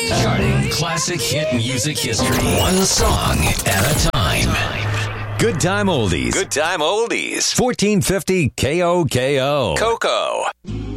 Charting classic hit music history. One song at a time. Good time oldies. Good time oldies. 1450 KOKO. Coco.